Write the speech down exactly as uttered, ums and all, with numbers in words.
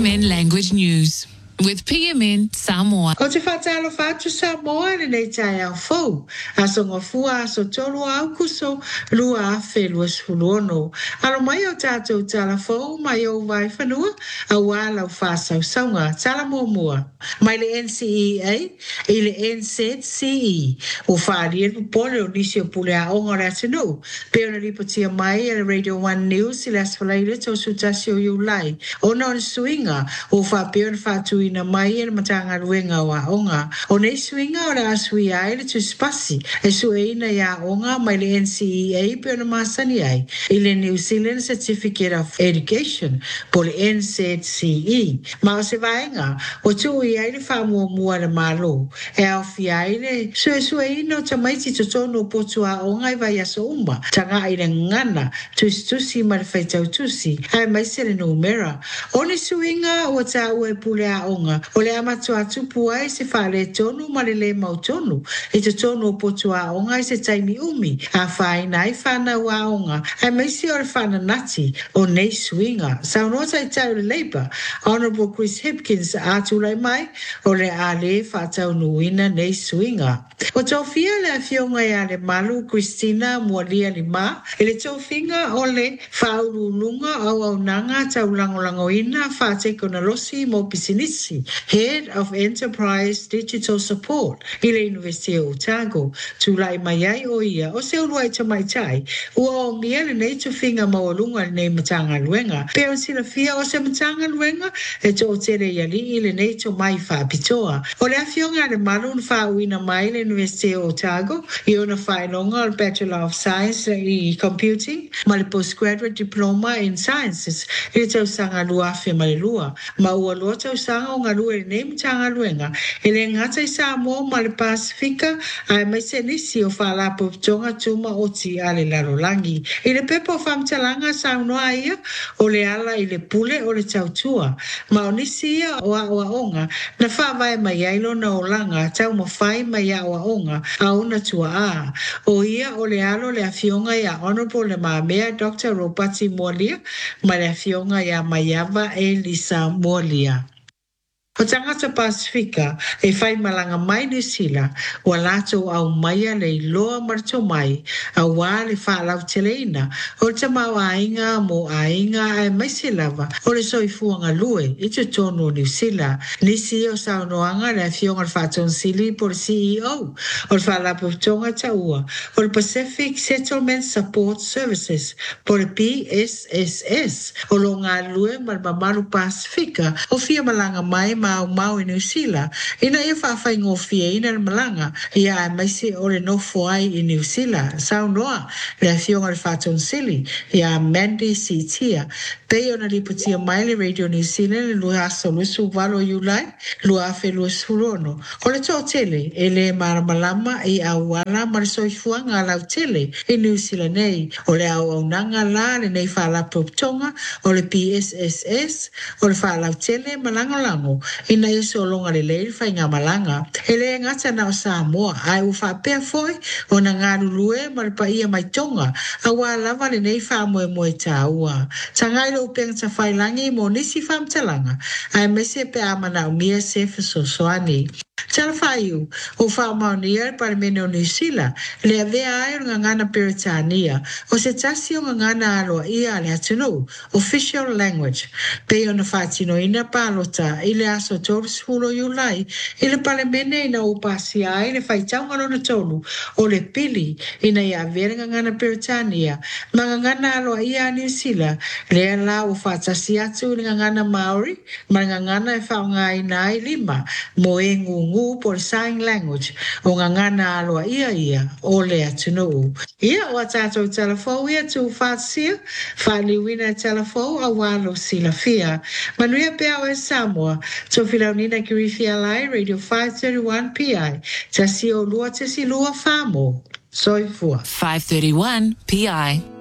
M N Language News with P M N Samoa. O te whatalo whatu Samoa le nei tai au fau. Aso ngofua aso tolu au kuso lua afe lua sfuluono. Alo mai o tātou tala fau mai o vai whanua a wala o whasau saunga tala mua mua. Mai le N C E A i le N Z C E o whaari e pupole o nisi o pule a onga rea tenu. Peo na ripotia mai e le Radio one News i le asfalaile tau sutasi o iulai. Ona o suinga o whapeo na whatu ina mai e matanga ruenga wa onga. O nei swinga o la sui ai le tu spasi. E sueina ya onga mai le N C E A pe na masani ai. I le New Zealand Certificate of Education po le N Z C E. Ma o se vaenga o tu i ai le whamua mua le malo. E au fi ai le sue sueina o tamaiti to tono po tu a onga i vai aso umba. Tanga i le ngana tusi tusi ma le whaitau tusi. Ai mai se le numera. O ne suinga o ta ue pule a onga. O le amatu atu puai se whale tonu ma le le mau tonu. E te tonu o potu a onga i se taimi umi. A whai nai whana wa onga. Ai meisi o le whana nati o nei swinga. Sa unota i tau le Labour, Honourable Chris Hipkins atu lai mai o le a le whatau nuina nei swinga. O tau fia le fionga ia le malu Christina Mualia Lima. E le tau finga o le whaurulunga au au nanga tau langolangoina whate kona losi mo pisinisi. Head of Enterprise Digital Support i le University of Otago. Tulai mai ai o ia o se uluai tamai tai. Ua o mia le nei tuwhinga mawalunga le nei matanga luenga. Pero sila fia o se matanga luenga e to o tere iali i le nei to mai whapitoa. O le afionga le malu na whauina mai le University of Otago i ona whainonga o Bachelor of Science i Computing ma le Postgraduate Diploma in Sciences i le tau sanga lua awhi ma le lua. Ma ua lua tau sanga o ngā lua e nei mtanga luenga. E le ngata i Samoa ma le Pasifika ai mai se nisi o whalapo tonga tuma o ti a le lalolangi. I le pepo whamtalanga saunoa ia o le ala i le pule o le tautua. Ma o nisi ia o a oa onga na whawai mai ailo na o langa tau ma whai mai a oa onga a una tua a. O ia o le alo le afionga ia Honourable le maamea Doctor Robati Mualia ma le afionga ia Maiava e Lisa Mualia. O tangata Pasifika e whai malanga mai ni sila wa lato au maia le loa marto mai a wā le whaalau teleina o te mau ainga mo ainga ai mai silava o le soifuanga lue i te tono ni sila nisi o saunoanga le fionga whaton sili po le C E O o le whaalapo tonga taua o le Pacific Settlement Support Services po le P S S S o lo ngā lue ma mamaru Pasifika o fia malanga mai mau mau i New Zealand ina ia whawhai ngofia ina le malanga ia mai se o le nofo ai i New Zealand sau noa le fionga le whaton sili ia Mandy Sitia pei ona liputia mai le Radio New Zealand le lua aso lusu valo iulai lua afe lua surono o le tō tele e le maramalama i awala ma le soifua ngā lau tele i New Zealand nei o le au au nanga la le nei whaalapo tonga o le P S S S o le whaalau tele malango lango ina iso longa le leil fai ngā malanga. E le ngata na o Samoa ai u whapea foi o na ngā lulue ma le paia mai tonga a wā lava le nei wha moe moe tā ua. Ta ngai lo upeng ta whai langi mo nisi whamtalanga ai mese pe amana o mia se fesosoani. Tala whaiu o whamaunia para mene o New Zealand le avea ai o ngana Peritania o se tasi o ngana aloa ia le atunu official language pe o na whatino ina palota i le aso tolu sfulo iulai i le pale mene ina upasi ai le whaitaunga no na tolu o le pili ina ia avea ngana Peritania ma ngana aloa ia New Zealand le ala o whatasi atu i ngana Maori ma ngana e whaunga ina ai lima mo e ngungu por sign language o ngana aloa ia ia o le atunu. Ia o atato telefo ia tu whatsia whaliwina telefo a walo sila fia. Manuia pea o e Samoa to filaunina kirifia lai Radio five thirty-one P I tasi o lua tasi lua famo. Soifua. five thirty-one P I